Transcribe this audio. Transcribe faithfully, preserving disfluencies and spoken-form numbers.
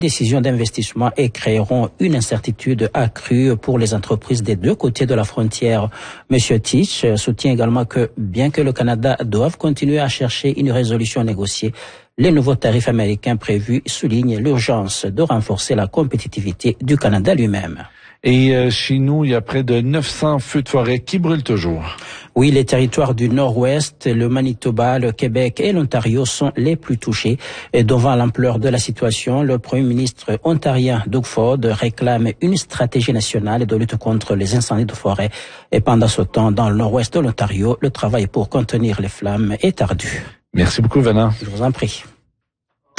décisions d'investissement et créeront une incertitude accrue pour les entreprises des deux côtés de la frontière. Monsieur Teach soutient également que bien que le Canada doive continuer à chercher une résolution négociée, les nouveaux tarifs américains prévus soulignent l'urgence de renforcer la compétitivité du Canada lui-même. Et euh, chez nous, il y a près de neuf cents feux de forêt qui brûlent toujours. Oui, les territoires du Nord-Ouest, le Manitoba, le Québec et l'Ontario sont les plus touchés. Et devant l'ampleur de la situation, le Premier ministre ontarien Doug Ford réclame une stratégie nationale de lutte contre les incendies de forêt. Et pendant ce temps, dans le Nord-Ouest de l'Ontario, le travail pour contenir les flammes est ardu. Merci beaucoup, Venant. Je vous en prie.